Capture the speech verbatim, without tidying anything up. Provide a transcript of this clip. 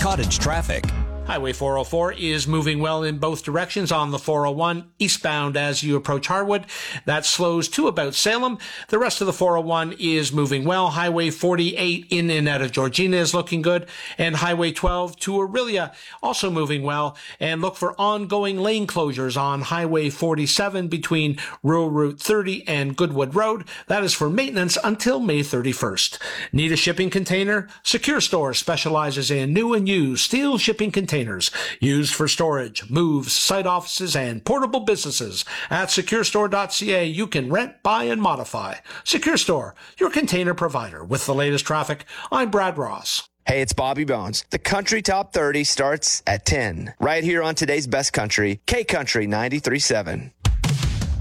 Cottage traffic. Highway four oh four is moving well in both directions on the four oh one, eastbound as you approach Harwood. That slows to about Salem. The rest of the four oh one is moving well. Highway forty-eight in and out of Georgina is looking good. And Highway twelve to Orillia also moving well. And look for ongoing lane closures on Highway forty-seven between Rural Route thirty and Goodwood Road. That is for maintenance until May thirty-first. Need a shipping container? Secure Store specializes in new and used steel shipping containers. Containers used for storage, moves, site offices, and portable businesses. At secure store dot c a, you can rent, buy, and modify. Secure Store, your container provider. With the latest traffic, I'm Brad Ross. Hey, it's Bobby Bones. The Country Top thirty starts at ten. Right here on today's Best Country, K Country ninety-three point seven.